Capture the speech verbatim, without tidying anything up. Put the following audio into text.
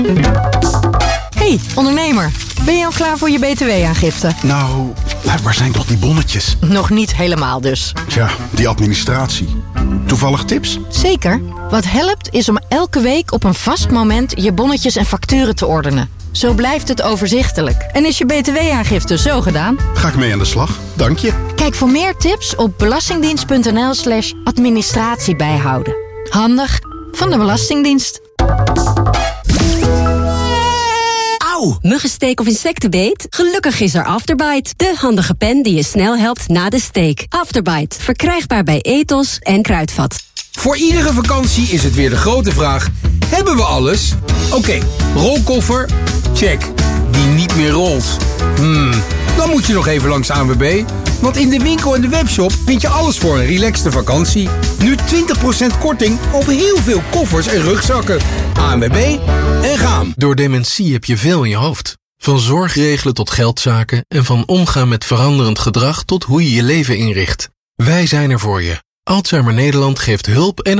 Hey, ondernemer. Ben je al klaar voor je B T W-aangifte? Nou, waar zijn toch die bonnetjes? Nog niet helemaal dus. Tja, die administratie. Toevallig tips? Zeker. Wat helpt is om elke week op een vast moment je bonnetjes en facturen te ordenen. Zo blijft het overzichtelijk. En is je B T W-aangifte zo gedaan? Ga ik mee aan de slag. Dank je. Kijk voor meer tips op belastingdienst.nl slash administratie bijhouden. Handig van de Belastingdienst. Auw, muggensteek of insectenbeet? Gelukkig is er Afterbite. De handige pen die je snel helpt na de steek. Afterbite, verkrijgbaar bij Ethos en Kruidvat. Voor iedere vakantie is het weer de grote vraag: hebben we alles? Oké, okay, rolkoffer? Check. Die niet meer rolt? Hmm, dan moet je nog even langs A N W B. Want in de winkel en de webshop vind je alles voor een relaxte vakantie. Nu twintig procent korting op heel veel koffers en rugzakken. A N W B en gaan. Door dementie heb je veel in je hoofd. Van zorgregelen tot geldzaken en van omgaan met veranderend gedrag tot hoe je je leven inricht. Wij zijn er voor je. Alzheimer Nederland geeft hulp en